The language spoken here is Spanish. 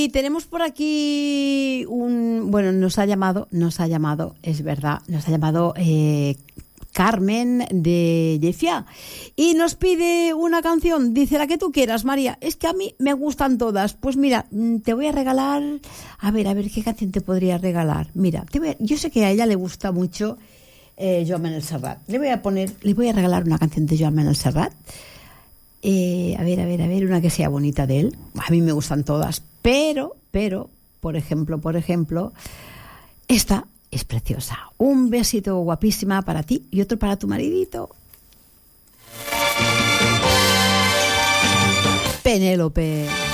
Y tenemos por aquí bueno, nos ha llamado, es verdad, nos ha llamado Carmen de Llefià y nos pide una canción, dice la que tú quieras, María, es que a mí me gustan todas. Pues mira, te voy a regalar, a ver, qué canción te podría regalar. Mira, yo sé que a ella le gusta mucho Joan Manuel Serrat. Le voy a regalar una canción de Joan Manuel Serrat. A ver, una que sea bonita de él. A mí me gustan todas, pero, por ejemplo, esta es preciosa. Un besito guapísima para ti y otro para tu maridito. Penélope.